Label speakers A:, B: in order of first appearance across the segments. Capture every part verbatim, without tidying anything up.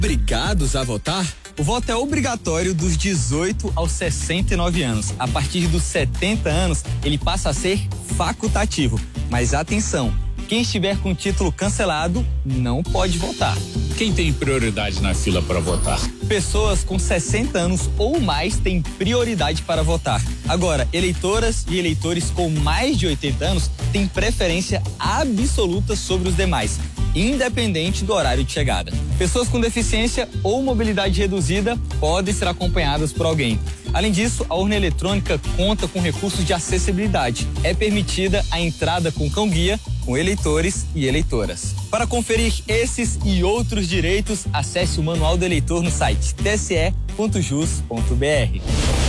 A: Obrigados a votar? O voto é obrigatório dos dezoito aos sessenta e nove anos. A partir dos setenta anos, ele passa a ser facultativo. Mas atenção, quem estiver com o título cancelado não pode votar.
B: Quem tem prioridade na fila para votar?
A: Pessoas com sessenta anos ou mais têm prioridade para votar. Agora, eleitoras e eleitores com mais de oitenta anos têm preferência absoluta sobre os demais, independente do horário de chegada. Pessoas com deficiência ou mobilidade reduzida podem ser acompanhadas por alguém. Além disso, a urna eletrônica conta com recursos de acessibilidade. É permitida a entrada com cão-guia, com eleitores e eleitoras. Para conferir esses e outros direitos, acesse o Manual do Eleitor no site t s e ponto jus ponto b r.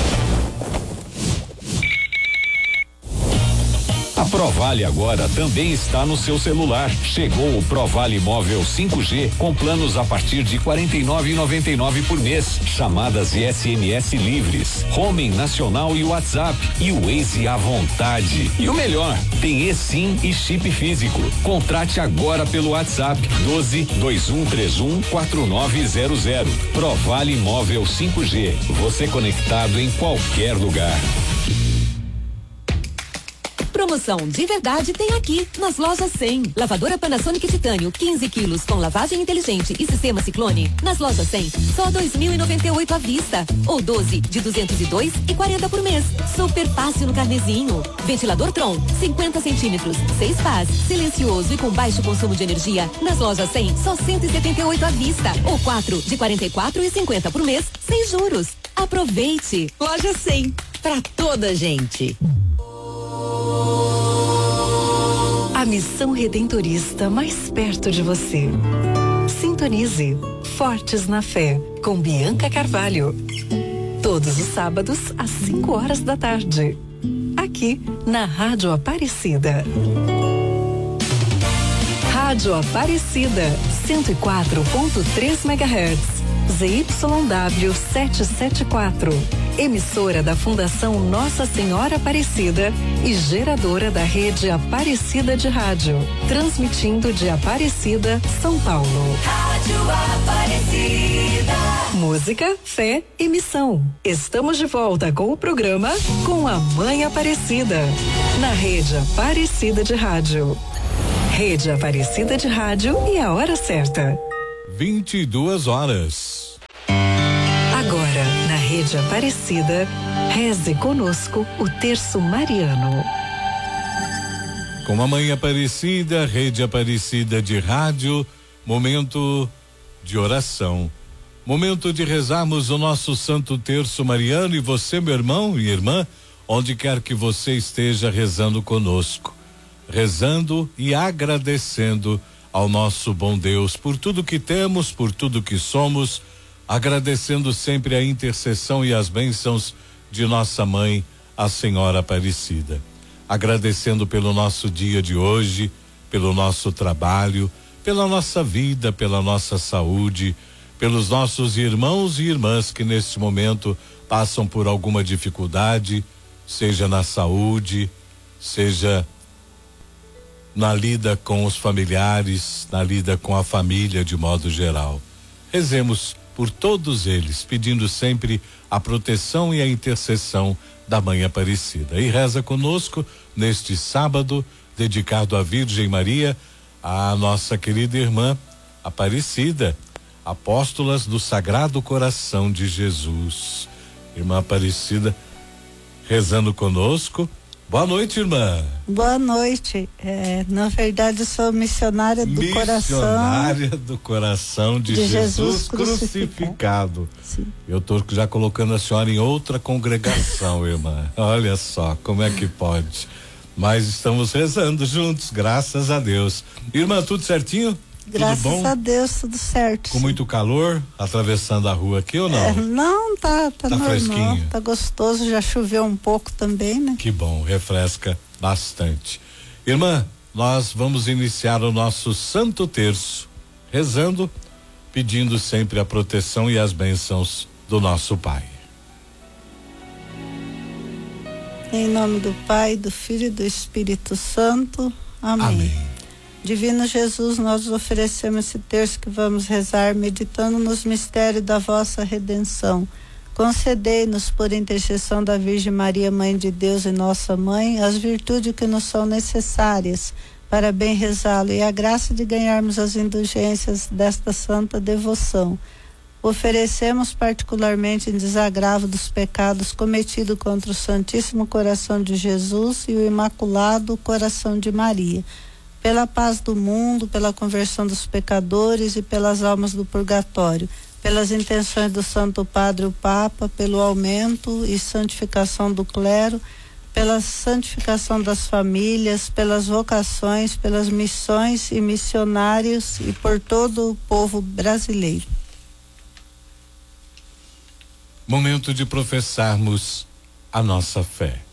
C: A Provale agora também está no seu celular. Chegou o Provale Móvel cinco G com planos a partir de quarenta e nove reais e noventa e nove centavos por mês. Chamadas e S M S livres, roaming nacional e WhatsApp e o Waze à vontade. E o melhor, tem eSIM e chip físico. Contrate agora pelo WhatsApp doze, dois um três um, quatro nove zero zero. Provale Móvel cinco G. Você conectado em qualquer lugar.
D: Promoção de verdade tem aqui, nas lojas cem. Lavadora Panasonic Titânio, quinze quilos, com lavagem inteligente e sistema Ciclone. Nas lojas cem, só dois mil e noventa e oito à vista. Ou doze de duzentos e dois e quarenta por mês. Super fácil no carnezinho. Ventilador Tron, cinquenta centímetros, seis pás, silencioso e com baixo consumo de energia. Nas lojas cem, só cento e setenta e oito à vista. Ou quatro de quarenta e quatro e cinquenta por mês, sem juros. Aproveite. Loja cem, pra toda gente. A missão redentorista mais perto de você. Sintonize Fortes na Fé com Bianca Carvalho. Todos os sábados às cinco horas da tarde. Aqui na Rádio Aparecida. Rádio Aparecida, cento e quatro ponto três megahertz. Z Y W setecentos e setenta e quatro. Emissora da Fundação Nossa Senhora Aparecida e geradora da rede Aparecida de Rádio, transmitindo de Aparecida, São Paulo. Rádio Aparecida. Música, fé e missão. Estamos de volta com o programa Com a Mãe Aparecida, na rede Aparecida de Rádio. Rede Aparecida de Rádio e a hora certa.
E: vinte e duas horas.
D: Agora, na Rede Aparecida, reze conosco o terço mariano.
E: Com a Mãe Aparecida, Rede Aparecida de Rádio, momento de oração. Momento de rezarmos o nosso Santo Terço Mariano, e você, meu irmão e irmã, onde quer que você esteja, rezando conosco. Rezando e agradecendo ao nosso bom Deus por tudo que temos, por tudo que somos, agradecendo sempre a intercessão e as bênçãos de nossa mãe, a Senhora Aparecida. Agradecendo pelo nosso dia de hoje, pelo nosso trabalho, pela nossa vida, pela nossa saúde, pelos nossos irmãos e irmãs que neste momento passam por alguma dificuldade, seja na saúde, seja na lida com os familiares, na lida com a família de modo geral. Rezemos por todos eles, pedindo sempre a proteção e a intercessão da Mãe Aparecida. E reza conosco neste sábado, dedicado à Virgem Maria, a nossa querida irmã Aparecida, apóstolas do Sagrado Coração de Jesus. Irmã Aparecida, rezando conosco. Boa noite, irmã.
F: Boa noite. É, na verdade, eu sou missionária do
E: missionária
F: coração.
E: Missionária do coração de, de Jesus, Jesus crucificado.
F: Sim.
E: Eu estou já colocando a senhora em outra congregação, irmã. Olha só, como é que pode. Mas estamos rezando juntos, graças a Deus. Irmã, tudo certinho?
F: Graças
E: tudo bom?
F: a Deus, tudo certo.
E: Com sim. muito calor, atravessando a rua aqui ou não?
F: É, não, tá, tá,
E: tá
F: normal,
E: fresquinho.
F: Tá gostoso, já choveu um pouco também, né?
E: Que bom, refresca bastante. Irmã, nós vamos iniciar o nosso Santo Terço, rezando, pedindo sempre a proteção e as bênçãos do nosso Pai.
F: Em nome do Pai, do Filho e do Espírito Santo. Amém.
E: Amém.
F: Divino Jesus, nós oferecemos esse terço que vamos rezar, meditando nos mistérios da vossa redenção. Concedei-nos, por intercessão da Virgem Maria, Mãe de Deus e nossa Mãe, as virtudes que nos são necessárias para bem rezá-lo e a graça de ganharmos as indulgências desta santa devoção. Oferecemos particularmente em desagravo dos pecados cometidos contra o Santíssimo Coração de Jesus e o Imaculado Coração de Maria, pela paz do mundo, pela conversão dos pecadores e pelas almas do purgatório, pelas intenções do Santo Padre o Papa, pelo aumento e santificação do clero, pela santificação das famílias, pelas vocações, pelas missões e missionários e por todo o povo brasileiro.
E: Momento de professarmos a nossa fé.